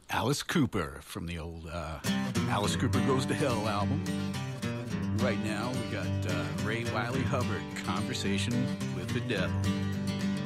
Alice Cooper from the old Alice Cooper Goes to Hell album. Right now, we got Ray Wiley Hubbard, Conversation with the Devil.